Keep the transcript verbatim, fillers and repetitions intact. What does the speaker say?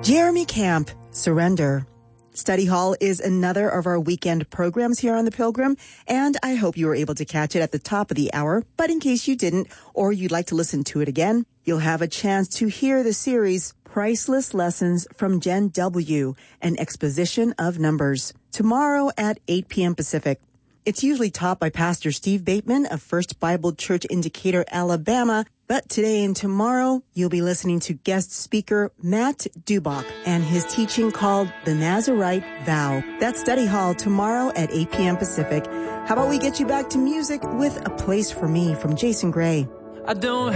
Jeremy Camp, Surrender. Study Hall is another of our weekend programs here on The Pilgrim, and I hope you were able to catch it at the top of the hour. But in case you didn't, or you'd like to listen to it again, you'll have a chance to hear the series Priceless Lessons from Gen W, an exposition of numbers, tomorrow at eight p.m. Pacific. It's usually taught by Pastor Steve Bateman of First Bible Church in Decatur, Alabama. But today and tomorrow, you'll be listening to guest speaker Matt Dubach and his teaching called The Nazarite Vow. That's Study Hall tomorrow at eight p.m. Pacific. How about we get you back to music with A Place for Me from Jason Gray? I don't